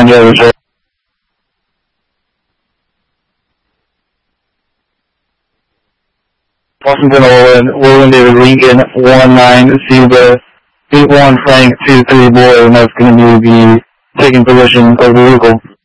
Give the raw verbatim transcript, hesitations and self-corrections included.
on the other side. Washington Olin, William David Lincoln, one nine, Zebra, eight one Frank, two three Boy, and that's going to be the taking position of the vehicle.